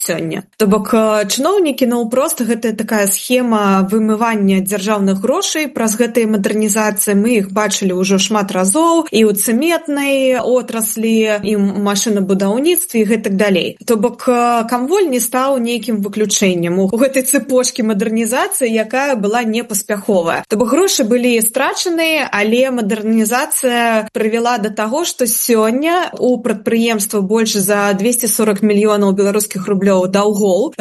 сёння. То бок чыноўнікі наўпрост гэта такая схема вымывання дзяржаўных грошай праз гэтыя мадэрнізацыі. Мы іх бачылі ўжо шмат разоў і ў цэментнай отраслі, і ў машынабудаўніцтве і гэтак далей. То бок камволь не стаў нейкім выключэннем у гэтай цепочкі мадэрнізацыі, якая была непаспяховая. То бок грошы былі страчаныя, але мадэрнізацыя прывяла да таго, што сёння у прадпрыемства больш за 240 мільёнаў беларускіх рублёў даўгоў.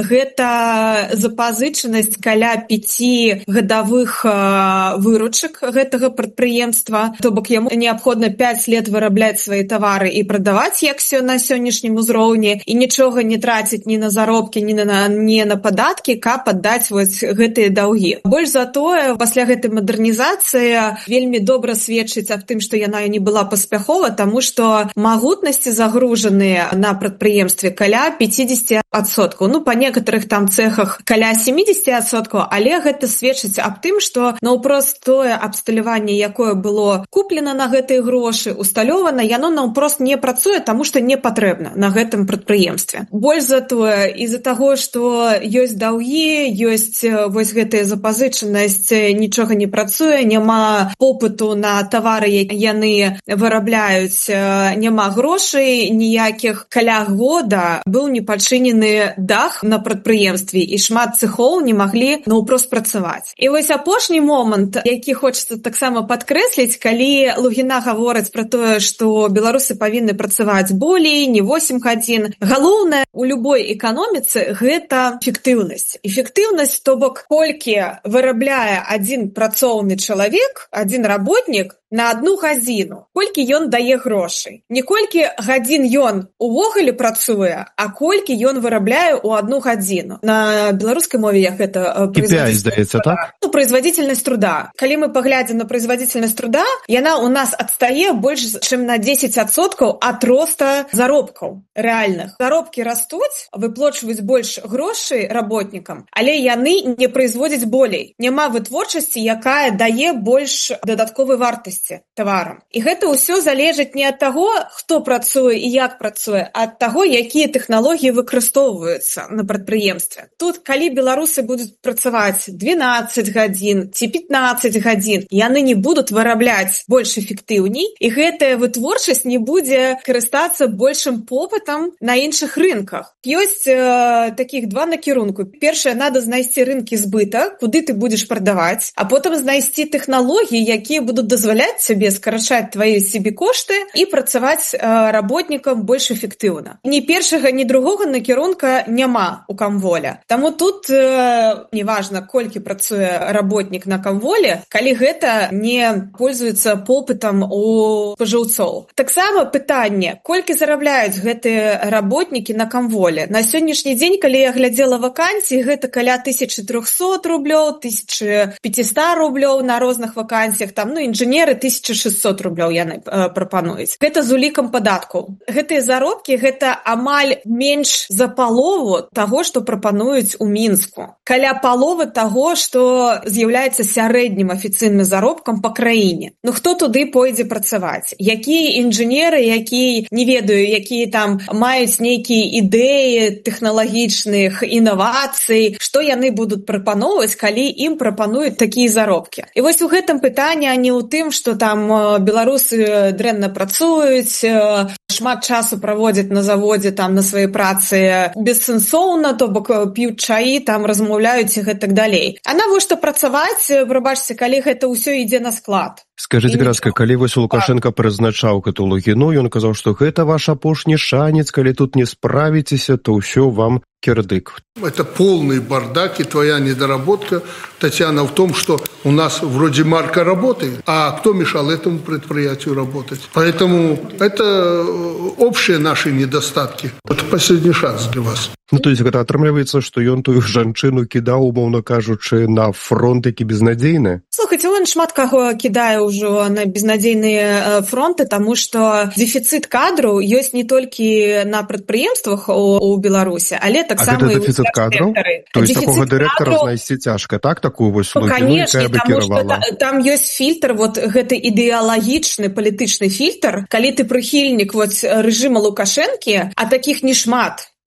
Гэта запазычанасць каля 5 гадавых выручак гэтага прадпрыемства. То бок яму неабходна 5 лет вырабляць свае тавары і прадаваць, як на сённяшнім узроўні, і нічога не траціць ні на заробкі, ні на падаткі, каб аддаць вось гэтыя даўгі. Больш за тое, пасля гэтай мадэрнізацыі вельмі добра сведчыць аб тым, што яна не была паспяхова, таму што магутнасці загружаныя на прадпрыемстве каля 50%. Ну, па некаторых там цэхах каля 70%, але гэта сведчыць аб тым, што наўпрост тое абсталяванне, якое было куплена на гэтыя грошы, усталёвана, яно наўпрост не працуе, таму што не патрэбна на гэтым прадпрыемстве. Больш за тое, з-за таго, што ёсць даўгі, ёсць вось гэтая запазычанасць, нічога не працуе, няма попыту на тавары, яны вырабляюць, няма грошай ніякіх. Каля года быў не пачынены дах на прадпрыемстве, і шмат цэхоў не маглі наўпрост працаваць. І вось апошні момант, які хочацца таксама падкрэсліць, калі Лугіна гаворыць пра тое, што беларусы павінны працаваць болей, не 8 гадзін. Галоўнае у любой эканоміцы гэта эфектыўнасць. Эфектыўнасць, то бок колькі вырабляе адзін працоўны чалавек, адзін работнік на 1 гадзіну, колькі ён дае грошай. Не колькі гадзін ён увогуле працуе, а колькі ён вырабляе ў 1 гадзіну. На беларускай мове як гэта KPI, здаецца, так? Ну, производительность труда. Калі мы паглядзім на производительность труда, яна у нас адстае больш чым на 10% ад роста заробкаў рэальных. Заробкі растуць, выплачваюць больш грошай работнікам, але яны не производзяць болей. Няма вытворчасці, якая дае больш дадатковай вартасці таварам. І гэта ўсё залежыць не ад таго, хто працуе і як працуе, а ад таго, якія тэхналогіі выкарыстоўваюцца на прадпрыемстве. Тут, калі беларусы будуць працаваць 12 гадзін ці 15 гадзін, яны не будуць вырабляць больш эфектыўней, і гэтая вытворчасць не будзе карыстацца большым попытам на іншых рынках. Ёсць такіх 2 накірунку. Першае, надо знайсці рынкі збыта, куды ты будзеш прадаваць, а потым знайсці тэхналогіі, якія будуць дазваляць сабе скарачаць твае себекошты і працаваць работнікам больш эфектыўна. Ні першага, ні другога накірунка няма у камволя. Таму тут неважна, колькі працуе работнік на камволе, калі гэта не пользуецца попытам у спажыўцоў. Таксама пытанне, колькі зарабляюць гэтыя работнікі на камволе. На сённяшні дзень, калі я глядзела вакансіі, гэта каля 1300 рублёў, 1500 рублёў на розных вакансіях, там, інжынеры 1600 рублёў яны прапануюць. Гэта з улікам падаткаў. Гэтыя заробкі, гэта амаль менш за палову таго, што прапануюць у Мінску. Каля паловы таго, што з'яўляецца сярэднім афіцыйным заробкам па краіне. Ну, хто туды пойдзе працаваць? Якія інжынеры, якія, не ведаю, якія там маюць нейкія ідэі тэхналагічных інавацый, што яны будуць прапаноўваць, калі ім прапануюць такія заробкі. І вось у гэтым пытанне, а не ў тым, што там беларусы дрэнна працуюць, шмат часу праводзяць на заводзе, там на сваёй працы бессэнсоўна, то бок п'юць чаі, там размаўляюць і гэтак далей. А навошта працаваць, прабачце, калі гэта ўсё ідзе на склад? Скажыце, Гразка, калі вось Лукашенко прызначаў гэту Лугіну, ён казаў, што гэта ваш апошні шанец, калі тут не справіцеся, то ўсё вам кирдык. Это полный бардак и твоя недоработка, Татьяна, в том, что у нас вроде марка работает, а кто мешал этому предприятию работать? Поэтому это общие наши недостатки. Это последний шанс для вас. Ну, то есть, гэта атрымліваецца, што ён тую жанчыну кідаў, умоўна кажучы, на фронт, які безнадзейны? Слухайте, он шмат каго кідае ўжо на безнадзейныя фронты, таму што дэфіцыт кадраў ёсць не толькі на прадпрыемствах у Беларусі, але таксама і ў дэфіцыт кадраў? То есть, такога дырэктара знайсці цяжка, так? Такую вось Лугіну, якая бы кіравала? Там ёсць фільтр, вот гэты ідэалагічны палітычны фільтр, калі ты прыхільнік вот рэжыма Лукашэнкі, а такіх не шмат.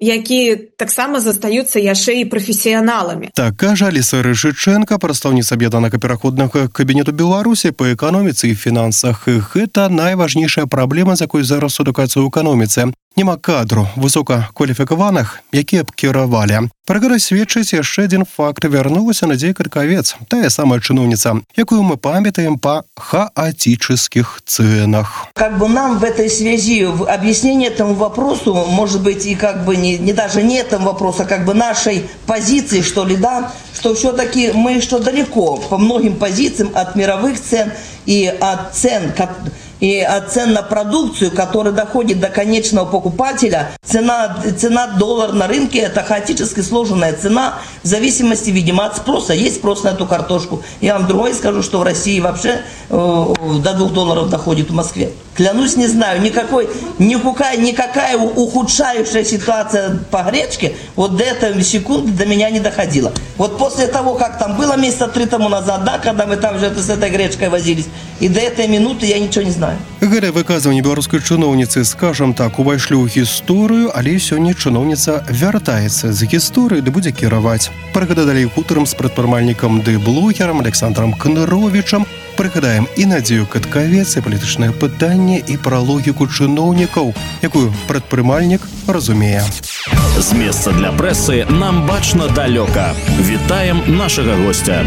які таксама застаюцца яшчэ і прафесіяналамі. Так кажа Аліса Рышыченка, прадстаўніца аб'яднанага пераходнага кабінету Беларусі па эканоміцы і фінансах. Гэта найважнейшая праблема, з якой зараз адукацыя ў эканоміцы. Няма кадру высокакваліфікаваных, якія б кіравалі. Пра гэта сведчыць яшчэ адзін факт. Вярнулася Надзея Каткавец, тая самая чыноўніца, якую мы памятаем па хаотических ценах. Как бы нам в этой связи объяснение этому вопросу, может быть, и как бы не даже не этому вопросу, а как бы нашей позиции, что ли, да, что все-таки мы что далеко по многим позициям от мировых цен и от цен на продукцию, которая доходит до конечного покупателя. Цена доллара на рынке – это хаотически сложенная цена в зависимости, видимо, от спроса. Есть спрос на эту картошку. Я вам другое скажу, что в России вообще до $2 доходит в Москве. Клянусь, не знаю, никакая ухудшающая ситуация по гречке вот до этой секунды до меня не доходила. Вот после того, как там было месяца 3 тому назад, да, когда мы там же с этой гречкой возились, и до этой минуты я ничего не знаю. Гэта выказванне беларускай чыноўніцы, скажам так, увайшлі ў гісторыю, але сёння чыноўніца вяртаецца з гісторыі, ды будзе кіраваць. Пра гэта далей хутарам з прадпрымальнікам ды блогерам Александром Кныровічам. Прыгадаем і Надзею Каткавец, і палітычнае пытанне, і пра логіку чыноўнікаў, якую прадпрымальнік разумее. З месца для прэсы нам бачна далёка. Вітаем нашага госця.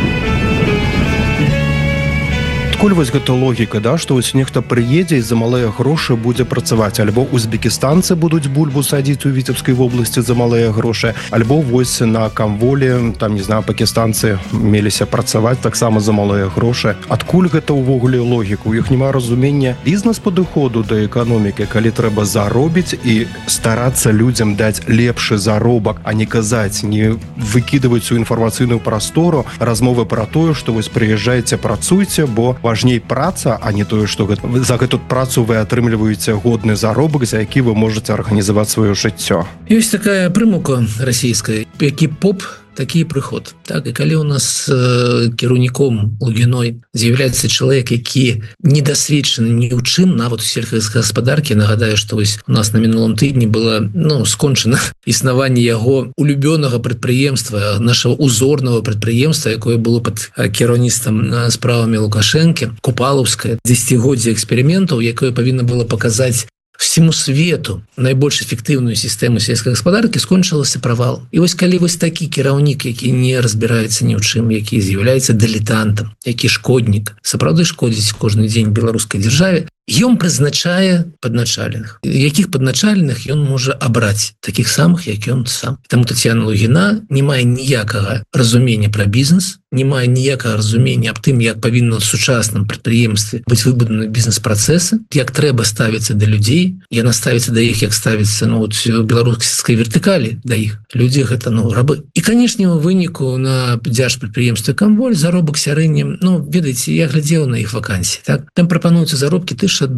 Адкуль вось гэта логіка, да, што вось нехта прыедзе і за малыя грошы будзе працаваць, альбо узбекістанцы будуць бульбу садзіць у Віцебскай вобласці за малыя грошы, альбо вось на камволі, там, не знаю, пакістанцы меліся працаваць таксама за малыя грошы. Адкуль гэта ўвогуле логіка? У іх няма разумення бізнес-падыходу да эканомікі, калі трэба заробіць і старацца людзям даць лепшы заробак, а не казаць, не выкідваць у інфармацыйную прастору размовы пра тое, што вось прыязджайце, працуйце, бо важней праца, а не тое, што за гэту працу вы атрымліваеце годны заробак, за які вы можаце арганізаваць сваё жыццё. Ёсць такая прымука расійская, які поп, такі прыход. Так, і калі ў нас кіраўніком Лугіной з'яўляецца чалавек, які недасведчаны ні ў чым, нават у сельскагаспадаркі, нагадаю, што вось у нас на мінулым тыдні было скончана існаванне яго улюбёнага прадпрыемства, нашага узорнага прадпрыемства, якое было пад кіраўніцтвам справамі Лукашэнкі, Купалаўскае, 10-годдзе эксперыментаў, якое павінна было паказаць всему свету найбольш эфектыўную сістэму сельскай гаспадаркі, скончылася правал. І вось калі вось такі кіраўнік, які не разбіраецца ні ў чым, які з'яўляецца дылетантам, які шкоднік, сапраўды шкодзіць кожны дзень беларускай дзяржаве, ён прызначае падначаленых. Якіх падначаленых ён можа абраць? Такіх самых, як ён сам. Таму Тацьяна Лугіна не мае ніякага разумення пра бізнес, не мае ніякага разумення аб тым, як павінна ў сучасным прадпрыемстве быць выбудаваны бізнес-працэсы, як трэба ставіцца да людзей, яна ставіцца да іх, як ставіцца беларускай вертыкалі да іх. Людзі гэта рабы. І, канешне, у выніку на дзяржпрадпрыемстве «Камволь» заробак сярэдні, ведаеце, я глядзеў на іх вакансіі, так? Там прапануюцца заробкі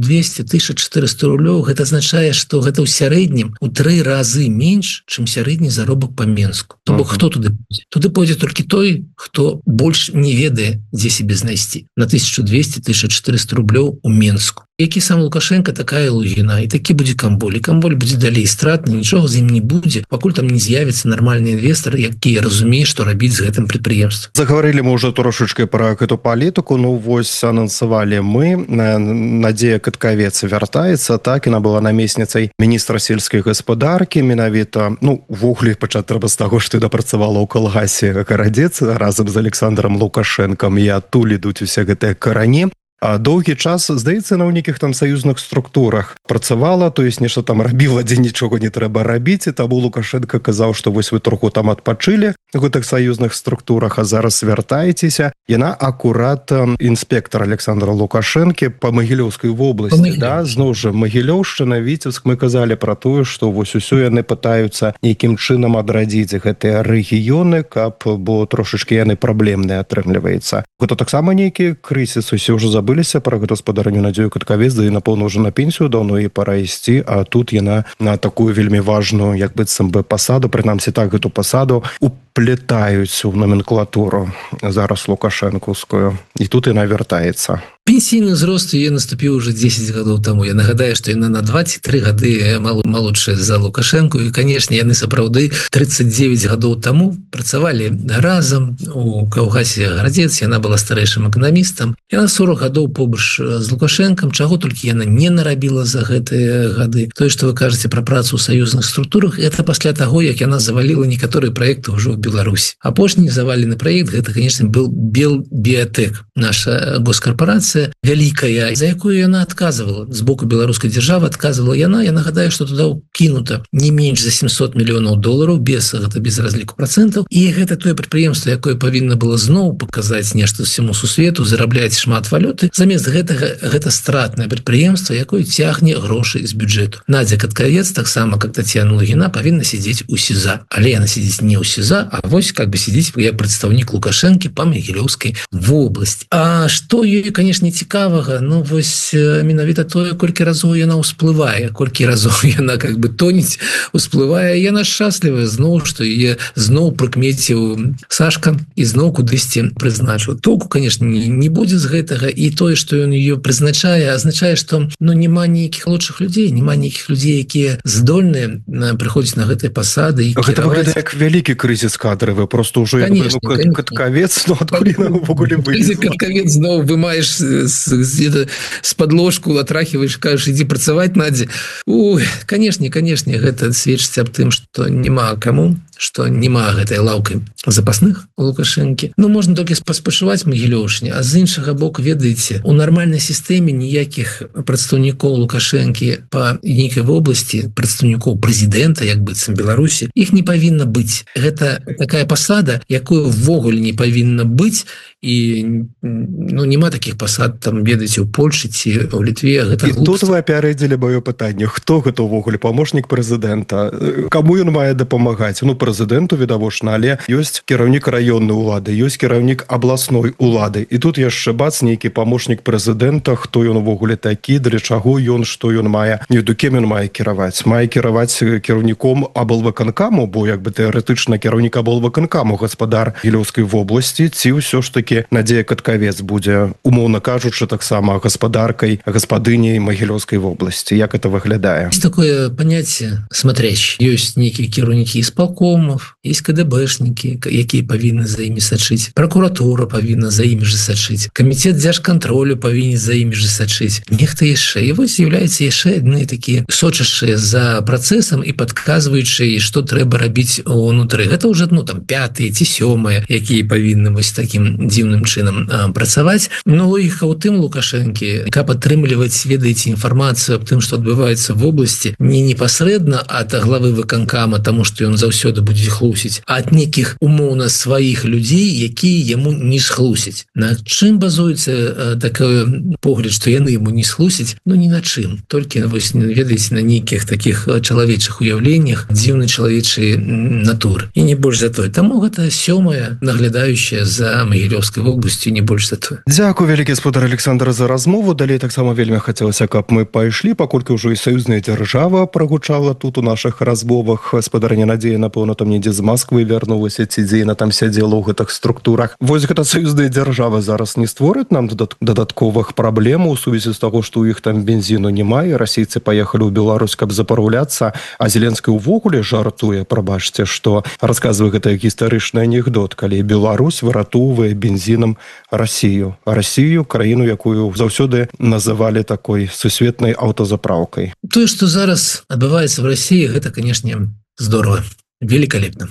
1200-1400 рублёў. Гэта азначае, што гэта ў сярэднім у 3 разы менш, чым сярэдні заробак па Менску. То бок хто туды пойдзе? Туды пойдзе толькі той, хто больш не ведае, дзе сябе знайсці. На 1200-1400 рублёў у Менску. Які сам Лукашенко, такая Лугіна, і такі будзе Камволь. І Камволь будзе далей стратны, нічога з ім не будзе, пакуль там не з'явіцца нармальны інвестар, які разумее, што рабіць з гэтым прадпрыемствам. Загаварылі мы ўжо трошачкі пра гэту палітыку, вось анансавалі мы. Надзея Каткавец вяртаецца, так, яна была намесніцай міністра сельскай гаспадаркі, менавіта, увогуле пачаць трэба з таго, што дапрацавала ў калгасе Карадзец разам з Александром Лукашэнкам, і адтуль ідуць усе гэтыя карані. Доўгі час, здаецца, на ў нейкіх там саюзных структурах працавала, то есть нешта там рабіла, дзе нічога не трэба рабіць, і таму Лукашенко казаў, што вось вы троху там адпачылі у гэтых саюзных структурах, а зараз вяртаецеся. Яна акурат інспектор Александра Лукашэнкі па Магілёўскай вобласці, да, зноў жа Магілёўшчына, Віцебск, мы казалі пра тое, што вось усё яны пытаюцца нейкім чынам адрадзіць гэтыя рэгіёны, бо трошачкі яны праблемныя атрымліваецца. Гэта таксама нейкі крызіс, усе ўжо забыліся пра гаспадарню Надзею Каткавец, да і напэўна ўжо на пенсію даўно і пара ісці, а тут яна на такую вельмі важную, як быццам бы пасаду, прынамсі так, гэту пасаду уплетаюць у номенклатуру зараз лукашэнкаўскую, і тут яна вяртаецца. Пенсійны ўзрост я наступіў уже 10 гадоў таму. Я нагадаю, што яна на 23 гады малодшая за Лукашенко, і канешне яны сапраўды 39 гадоў таму працавалі разам у Каўгасе Гарадзец. Яна была старэйшым эканамістам. Яна 40 гадоў побач з Лукашенком, чаго толькі яна не нарабіла за гэтыя гады. Тое, што вы кажаце пра працу ў саюзных структурах, это пасля таго, як яна заваліла некаторыя праекты ўжо ў Беларусі. Апошні завалены праект гэта, конечно, был Белбіятэк, наша госкарпорацыя вялікая, за якую яна адказвала з боку беларускай дзяржавы, адказвала яна. Я нагадаю, што туда кінута не менш за 700 мільёнаў долараў без разліку працэнтаў, і гэта тое прадпрыемства, якое павінна было зноў паказаць нешта ўсяму сусвету, зарабляць шмат валюты. Замест гэтага гэта стратнае прадпрыемства, якое цягне грошы з бюджэту. Надзя Каткавец, таксама как Тацяна Лугіна, павінна сядзець у СІЗА, але яна сядзіць не ў СІЗА, а вось как бы сядзіць як прадстаўнік Лукашэнкі па Магілёўскай вобласці. А што ёй, канешне, цікавага, ну вось менавіта тое, колькі разоў яна ўсплывае, колькі разоў яна как бы тонець, усплывае. Яна шчаслівая зноў, што яе зноў прыкмеціў Сашка і зноў кудысьці прызначыў. Толку, конечно, не будзе з гэтага, і тое, што ён ее прызначае, азначае, што няма нейкіх лучшых людзей, няма нейкіх людзей, якія здольныя прыходзіць на гэтыя пасады. Гэта выглядае як вялікі крызіс кадравы, просто ўжо Каткавец, адкуль увогуле вылез. Каткавец зноў вымаеш з-пад ложку, атрахиваешь, кажаш, иди працаваць, Надя. Ой, конечно, гэта сведчыць аб тым, што няма каму, што няма гэтай лаўкай запасных у Лукашэнкі. Ну, можна толькі паспачуваць Магілёўшне, а з іншага боку, ведаеце, у нармальнай сістэме ніякіх прадстаўнікоў Лукашэнкі па нейкай вобласці, прадстаўнікоў прэзідэнта, як быццам Беларусі, іх не павінна быць. Гэта такая пасада, якую ввогуле не павінна быць, і няма такіх пасад, там, ведаеце, у Польшы ці ў Літве. Гэта і тут вы апярэдзілі маё пытанне, хто гэта ўвогуле памочнік прэзідэнта, каму ён мае дапамагаць? Прэзідэнту відавочна, але ёсць кіраўнік раённай улады, ёсць кіраўнік абласной улады, і тут яшчэ бац нейкі памочнік прэзідэнта, хто ён увогуле такі, для чаго ён, што ён мае, кім ён мае кіраваць кіраўніком аблвыканкаму, бо як бы тэарэтычна кіраўнік аблвыканкаму гаспадар Магілёўскай вобласці, ці ўсё ж такі Надзея Каткавец будзе, умоўна кажучы, таксама гаспадаркай, гаспадыняй Магілёўскай вобласці. Як это выглядае? Есть такое понятие смотрящий. Ёсць нейкія кіраўнікі исполкомов, есть КДБшники, якія павінны за імі сачыць. Прокуратура павінна за імі же сачыць. Камітэт дзяржкантролю павінен за імі же сачыць. Нехта яшчэ. І вось з'яўляюцца яшчэ адны такія сочачыя за працэсам і падказваючыя, што трэба рабіць унутры. Гэта ўжо, там, 5-е ці 7-е, якія павінны вось такім дзіўным чынам працаваць. Но логіка ў тым Лукашэнкі, каб атрымліваць, ведаеце, інфармацыю аб тым, што адбываецца в вобласці, не непасрэдна ад главы выканкама, таму што ён заўсёды будзе хлусіць, а ад нейкіх умоўна сваіх людзей, якія яму не схлусяць. На чым базуецца такой погляд, што яны яму не схлусяць? Ні на чым. Толькі, вось, ведаеце, на нейкіх такіх чалавечых уяўленнях дзіўнай чалавечай натуры. І не больш за тое. Таму гэта 7-я, наглядаючая за Магілёўскай вобласцю, не больш за тое. Дзякуй, вялікі гаспадар Александр, за размову. Далей таксама вельмі хацелася, каб мы пайшлі, паколькі ўжо і саюзная дзяржава прагучала тут у нашых размовах. Гаспадарня Надзея, напэўна, там недзе з Москвы вярнулася, ці дзе яна там сядзела ў гэтых структурах. Вось гэта саюзная дзяржава зараз не створыць нам дадатковых праблем у сувязі з таго, што ў іх там бензіну няма, і расейцы паехалі ў Беларусь, каб запараўляцца, а Зеленскі ўвогуле жартуе, прабачце, што расказвае гэта гістарычны анекдот, калі Беларусь выратоўвае бензінам Расію. Расію, краіну, якую заўсёды называлі такой сусветнай аўтазапраўкай. Тое, што зараз адбываецца в Расіі, гэта, канешне, здорово. Великолепно.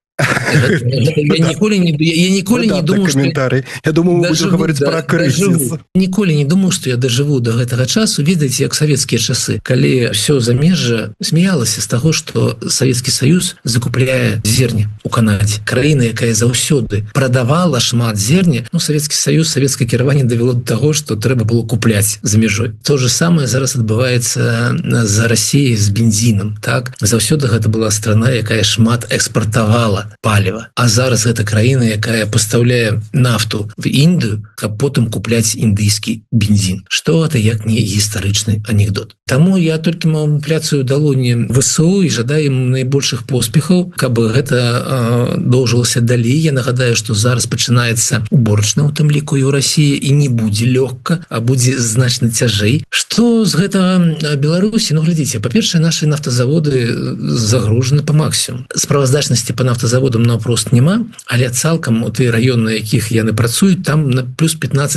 Я ніколі не думаю, што я думаю, мы будем говорить про крызіс. Ніколі не думаю, што я дажыву до гэтага часу. Ведаеце, як савецкія часы, калі все замежжа смяялася з таго, што Савецкі Саюз закупляе зерне у Канадзе. Краіна, якая заўсёды прадавала шмат зерня, Савецкі Саюз, савецкае кіраванне давяло до таго, што трэба было купляць за мяжой. То же самае зараз адбываецца за Расіяй з бензінам. Так? Заўсёды гэта была страна, якая шмат экспартавала паліва. паліва. А зараз гэта краіна, якая пастаўляе нафту в Індыю, каб потым купляць індыйскі бензін. Што гэта як не гістарычны анекдот. Таму я толькі маю пляцаю далоні ВСУ і жадаю ім найбольшых поспехаў, каб гэта доўжылася далей. Я нагадаю, што зараз пачынаецца уборачна, у тым ліку і ў Расіі, і не будзе лёгка, а будзе значна цяжэй. Што з гэтага Беларусі? Ну, глядзіце, па-першае, нашы нафтазаводы загружаны па максімум. Справаздачнасці па нафтазаводам наўпрост няма, але цалкам у тыя раёны, якіх яны працуюць, там на плюс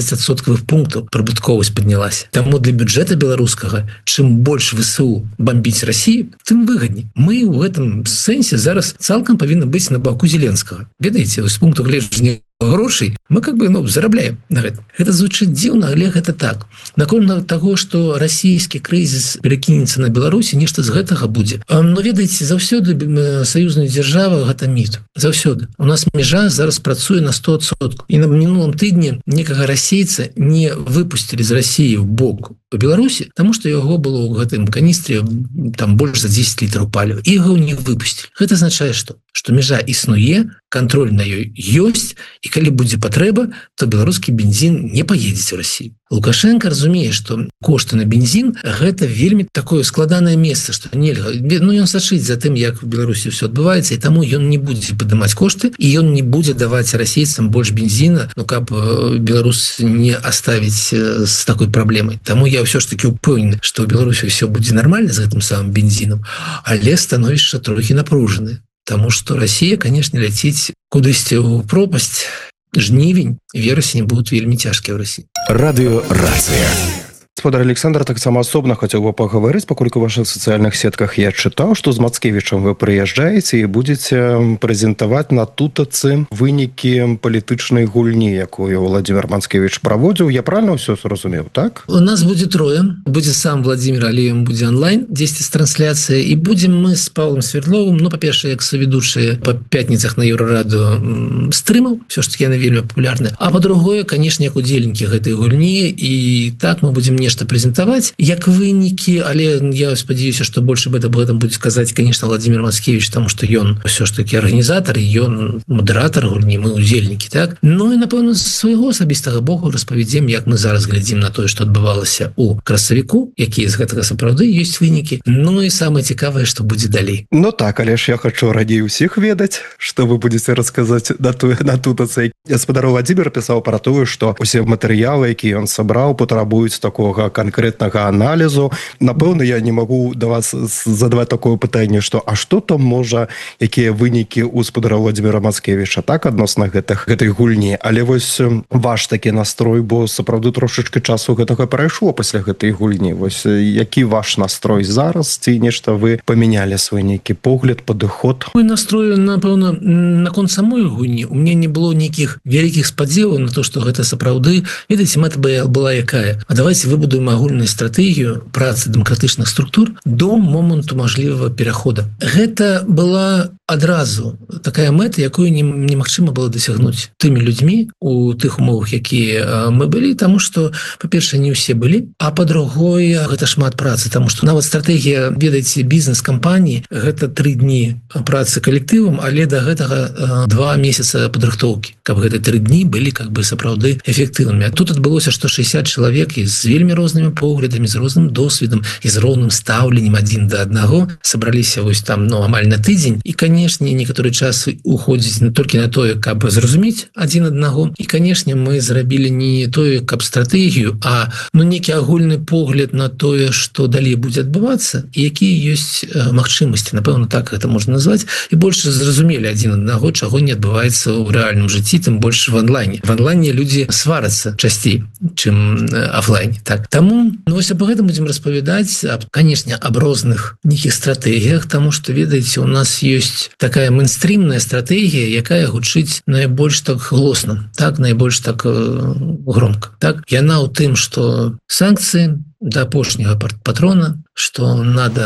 15% пунктаў прыбытковасць паднялася. Таму для бюджэта беларускага, чым больш ВСУ бомбіць Расію, тым выгадней. Мы ў гэтым сэнсе зараз цалкам павінны быць на баку Зеленскага. Ведаеце, з пункту гледжання грошай мы как бы зарабляем на гэта. Гэта звучыць дзіўна, але гэта так. Наконт таго, што расійскі крызіс перакінецца на Беларусі, нешта з гэтага будзе. Но ведаеце, заўсёды саюзная дзяржава гэта міф. Заўсёды. У нас мяжа зараз працуе на 100%. І на мінулым тыдні некага расейца не выпусцілі з Расіі в бок у Беларусі, таму што яго было ў гэтым каністры там больш за 10 літраў паліва. І яго не выпусцілі. Гэта азначае што? Што мяжа існуе, кантроль на ёй ёсць, і калі будзе патрэба, то беларускі бензін не паедзе ў Расію. Лукашенко разумее, што кошты на бензін гэта вельмі такое складанае месца, што нельга. Ну, ён сачыць за тым, як у Беларусі ўсё адбываецца, і таму ён не будзе падымаць кошты, і ён не будзе даваць расейцам больш бензіна, ну, каб Беларусь не оставіць з такой праблемай. Таму я ўсё ж таки упэўнены, што ў Беларусі ўсё будзе нармальна з гэтым самым бензінам, але становішча трохі напружанае. Таму што Расія, канешне, ляціць кудысьці ў пропасць. Жнівень, верасень будуць вельмі цяжкія ў Расіі. Радыёрацыя. Господар Александр таксама асобна хацеў бы пагаварыць, паколькі ў вашых сацыяльных сетках я чытаў, што з Мацкевічам вы прыязджаеце і будзеце прэзентаваць на тутацы вынікі палітычнай гульні, якую Владимир Мацкевіч праводзіў. Я правильно ўсё зразумеў, так? У нас будзе трое. Будзе сам Владимир, але ён будзе онлайн, дзесьці з трансляцыяй, і будзем мы з Павлом Свердловым, ну, па-першае, як саведучыя па пятніцах на Еўрарадыё стрымаў, ўсё ж таки яны вельмі папулярныя. А па-другое, канешне, як удзельнікі гэтай гульні, і так мы будзем нешта прэзентаваць, як вынікі, але я спадзяюся, што больш об гэтым будзе казаць, конечно, Владимир Мацкевич, таму што ён ўсё ж таки арганізатар, ён мадыратар гульні, мы удзельнікі, так? Ну і, напэўна, з свайго асабістага боку распавядзем, як мы зараз глядзім на тое, што адбывалася ў красавіку, якія з гэтага сапраўды ёсць вынікі. Ну і самае цікавае, што будзе далей. Ну так, але ж я хачу радзей усіх ведаць, што вы будзеце расказаць на тутацы. Гаспадар Владимир пісаў пра тое, што усе матэрыялы, якія ён сабраў, патрабуюць такого конкретнага аналізу. Напэўна, я не магу да вас задаваць такое пытанне, што а што там можа, якія вынікі ў спадара Владимира Мацкевіча так адносна гэтай гульні. Але вось ваш такі настрой, бо сапраўды трошачка часу гэтага прайшло пасля гэтай гульні. Вось які ваш настрой зараз, ці нешта вы памянялі свой нейкі погляд, падыход? Мой настрой, напэўна, наконт самой гульні у мяне не было нейкіх вялікіх спадзеваў на то, што гэта сапраўды, ведаеце, мэта была якая? А давайте выбудуем агульную стратэгію працы дэмакратычных структур до моманту мажлівага перахода. Гэта была адразу такая мэта, якую немагчыма было дасягнуць тымі людзьмі у тых умовах, якія мы былі, таму што, па-першае, не ўсе былі, а па-другое, гэта шмат працы, таму што нават стратэгія, ведаеце, бізнес-кампаніі, гэта 3 дні працы калектывам, але да гэтага 2 месяца падрыхтоўкі, каб гэта 3 дні былі как бы сапраўды эфектыўнымі. А тут адбылося, што 60 чалавек з вельмі рознымі поглядамі, з розным досведам і з роўным стаўленнем адзін да аднаго сабраліся вось там, ну, амаль на тыдзень. І, канешне, некаторы час уходзіць не толькі на тое, каб зразумець адзін аднаго. І, канешне, мы зрабілі не тое, каб стратэгію, а ну некі агульны погляд на тое, што далей будзе адбывацца і якія ёсць магчымасці, напэўна, так гэта можна назваць, і больш зразумелі адзін аднаго, чаго не адбываецца ў рэальным жыцці, тым больш в онлайне. В онлайне людзі сварацца часцей, чым офлайне. Так. Таму, ну, вось аб гэтым будзем распавядаць, канешне, аб розных нейкіх стратэгіях, таму што, ведаеце, у нас ёсць такая мейнстрімная стратэгія, якая гучыць найбольш так глосна, так, найбольш так громка. Так, яна ў тым, што санкцыі да апошняга патрона, што надо...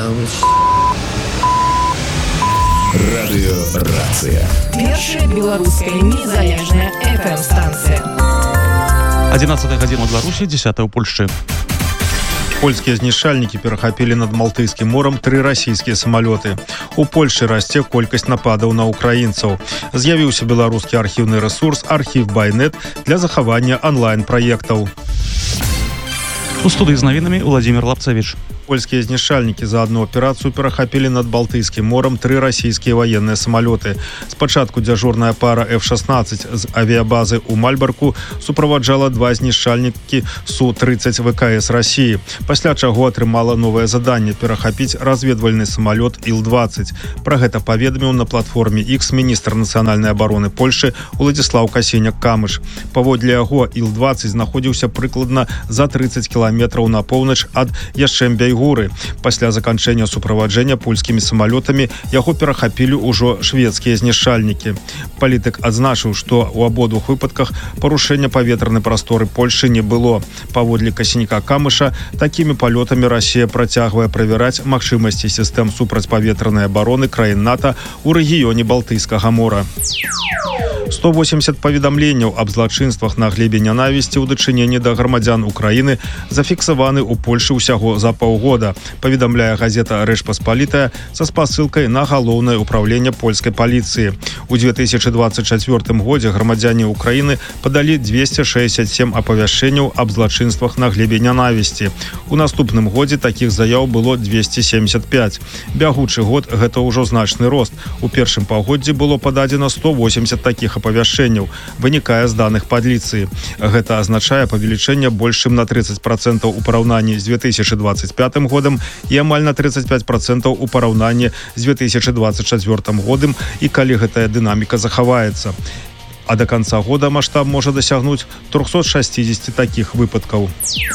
Радыёрацыя. Першая беларуская незалежная FM-станцыя. 11 гадзіна ў Беларусі, 10 ў Польшчы. Польскія знішчальнікі перахапілі над Балтыйскім морам 3 расійскія самалёты. У Польшы расце колькасць нападаў на украінцаў. З'явіўся беларускі архіўны рэсурс «Архів Байнет» для захавання онлайн-праектаў. У студыі з навінамі Владимир Лапцевич. Польскія знішчальнікі за одну аперацыю перахапілі над Балтыйскім морам 3 расійскія ваенныя самалёты. Спачатку дзяжурная пара F-16 з авіабазы ў Мальбарку суправаджала 2 знішчальнікі Су-30 ВКС Расіі, пасля чаго атрымала новае заданне перахапіць разведвальны самалёт Іл-20. Пра гэта паведаміў на платформе X міністр нацыянальнай абароны Польшы Уладзіслаў Касіняк-Камыш. Паводле яго Іл-20 знаходзіўся прыкладна за 30 кіламетраў на поўнач ад Яшчэмбяй Гуры. Пасля заканчэння суправаджэння польскімі самалётамі яго перахапілі ўжо шведскія знішчальнікі. Палітык адзначыў, што ў абодвух выпадках парушэння паветранай прасторы Польшы не было. Паводле Касіняка-Камыша, такімі палётамі Расія працягвае правяраць магчымасці сістэм супрацьпаветранай абароны краін НАТО ў рэгіёне Балтыйскага мора. 180 паведамленняў аб злачынствах на глебе нянавісці ў дачыненні да грамадзян Украіны зафіксаваны ў Польшы ўсяго за паўгода, паведамляе газета «Рэч Паспалітая» са спасылкай на галоўнае ўпраўленне польскай паліцыі. У 2024 годзе грамадзяне Украіны падалі 267 апавяшчэнняў аб злачынствах на глебе нянавісці. У наступным годзе такіх заяў было 275. Бягучы год – гэта ўжо значны рост. У першым паўгоддзі было пададзена 180 такіх апавяшчэнняў, вынікае з даных паліцыі. Гэта азначае павелічэнне больш чым на 30% у параўнанні з 2025 годам і амаль на 35% у параўнанні з 2024 годам, і калі гэтая дынаміка захаваецца. А до конца года маштаб можа дасягнуць 360 такіх выпадкаў.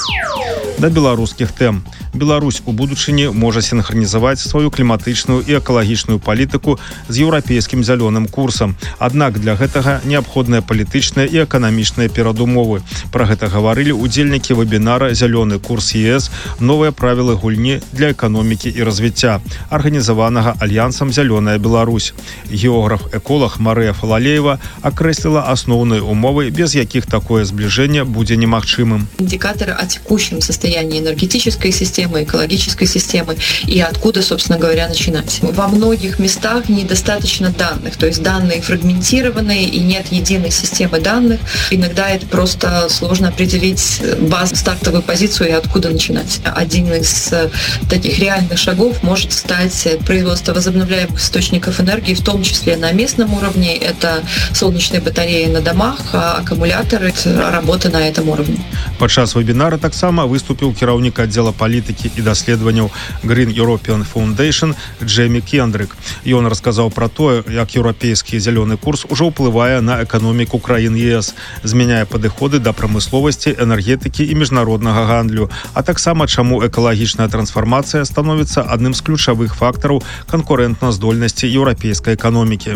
Да беларускіх тэм. Беларусь у будучыні можа синхронізаваць сваю кліматычную і экалагічную палітыку з еўрапейскім зялёным курсам. Аднак для гэтага неабходныя палітычныя і эканамічныя перадумовы. Пра гэта гаварылі удзельнікі вебінара «Зялёны курс ЕС. Новыя правілы гульні для эканомікі і развіцця», арганізаванага Альянсам «Зялёная Беларусь». Географ-эколог Марыя Фалалеева акрэсліла асноўныя умовы, без якіх такое зближение будзе немагчымым. Индикаторы о текущем состоянии энергетической системы, экологической системы и откуда, собственно говоря, начинать. Во многих местах недостаточно данных, то есть данные фрагментированные и нет единой системы данных. Иногда это просто сложно определить базу, стартовую позицию и откуда начинать. Один из таких реальных шагов может стать производство возобновляемых источников энергии, в том числе на местном уровне. Это солнечные батареи на домах, аккумуляторы, работа на этом уровне. Падчас вебінара таксама выступіў кіраўнік аддзела палітыкі і даследаванняў Green European Foundation Джеймі Кендрик. Ён расказаў пра тое, як еўрапейскі зялёны курс ужо ўплывае на эканоміку краін ЕС, змяняе падыходы да прамысловасці, энергетыкі і міжнароднага гандлю, а таксама чаму экалагічная трансфармацыя становіцца адным з ключавых фактараў канкурэнтназдольнасці еўрапейскай эканомікі.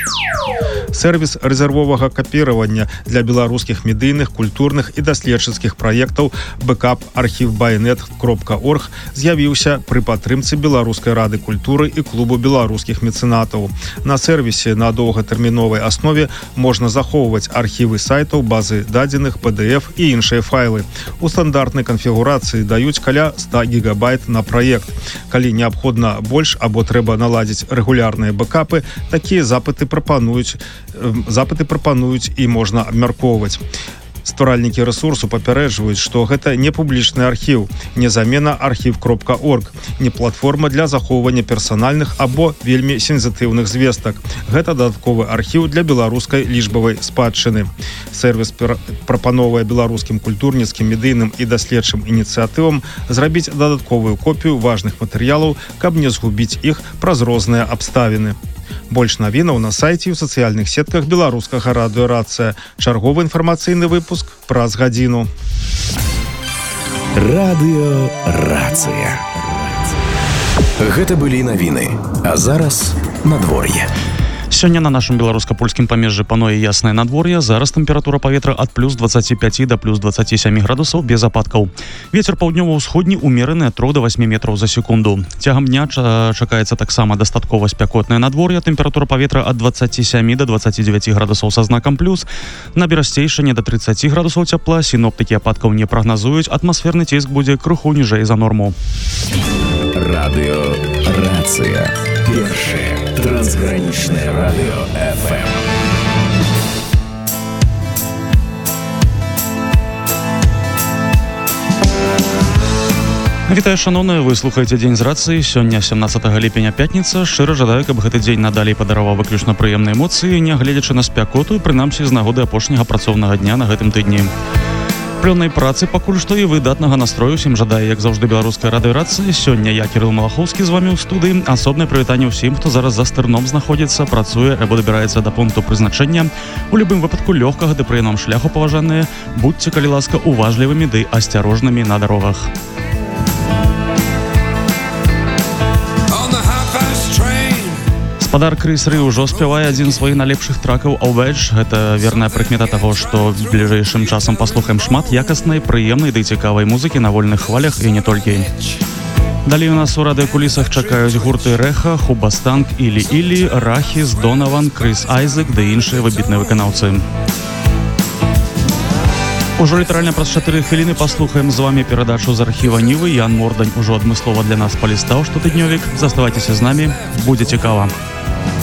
Сервіс рэзервовага капіравання для беларускіх медыйных, культурных і даследчыцкіх праектаў «Бэкап Архів Байнет.орг» з'явіўся пры падтрымцы Беларускай рады культуры і клубу беларускіх мецэнатаў. На сервісе на доўгатэрміновай аснове можна захоўваць архівы сайтаў, базы дадзеных, PDF і іншыя файлы. У стандартнай канфігурацыі даюць каля 100 гигабайт на праект. Калі неабходна больш або трэба наладзіць рэгулярныя бэкапы, такія запыты прапануюць і можна абмяркоўваць. Стваральнікі рэсурсу папярэджваюць, што гэта не публічны архіў, не замена архів.орг, не платформа для захоўвання персанальных або вельмі сензітыўных звестак. Гэта дадатковы архіў для беларускай лічбавай спадчыны. Сервіс прапановвае беларускім культурніцкім, медыйным і даследчым ініцыятывам зрабіць дадатковую копію важных матэрыялаў, каб не згубіць іх праз розныя абставіны. Больш навінаў на сайце і ў сацыяльных сетках беларускага радыё «Рацыя». Чарговы інфармацыйны выпуск праз гадзіну. Радыё «Рацыя». Гэта былі навіны, а зараз надвор'е. Сёння на нашым беларуска-польскім памежжы пануе яснае надвор'е. Зараз тэмпература паветра ад плюс 25 да плюс 27 градусаў без ападкаў. Вецер паўднёва-ўсходні умераны ад 3 до 8 метраў за секунду. Цягам дня чакаецца таксама дастаткова спякотнае надвор'е. Тэмпература паветра ад 27 до 29 градусаў са знакам плюс. На берасцейшыне до 30 градусаў цяпла. Сіноптыкі ападкаў не прагназуюць. Атмасферны ціск будзе крыху ніжэй за норму. Радыё Рацыя. Першае трансгранічнае радыё FM. Вітаю, шановныя, вы слухаеце Дзень з рацыі. Сёння 17 ліпеня пятніца. Шчыра жадаю, каб гэты дзень надалей падараваў выключна прыемныя эмоцыі, нягледзячы на спякоту, прынамсі з нагоды апошняга працоўнага дня на гэтым тыдні. Плённай працы пакуль што і выдатнага настрою усім жадае, як заўжды, беларуская радыёрацыя. Сёння я, Кірыл Малахоўскі, з вамі ў студыі. Асобнае прывітанне ўсім, хто зараз за стырном знаходзіцца, працуе або дабіраецца да пункту прызначэння. У любым выпадку лёгкага ды прыемнага шляху, паважаныя. Будьце, калі ласка, уважлівымі ды асцярожнымі на дарогах. Спадар Крыс Ры ўжо спявае адзін з сваіх найлепшых тракаў «Оведж». Гэта верная прыкмета таго, што бліжэйшым часам паслухаем шмат якаснай, прыемнай ды цікавай музыкі на вольных хвалях і не толькі. Далей у нас у радыёкулісах чакаюць гурты Рэха, Хубастанг, Ілі-Ілі, Рахіс, Донаван, Крыс Айзек ды іншыя выбітныя выканаўцы. Ужо літаральна праз 4 хвіліны паслухаем з вамі перадачу з архіва Нівы. Ян Мордань ужо адмыслова для нас палістаў штотыднёвік. Заставайцеся з намі, будзе цікава.